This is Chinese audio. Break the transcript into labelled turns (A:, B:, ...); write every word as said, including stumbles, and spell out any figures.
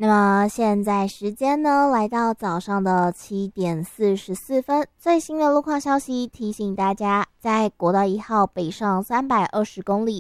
A: 那么现在时间呢，来到早上的七点四十四分。最新的路况消息提醒大家，在国道一号北上三百二十公里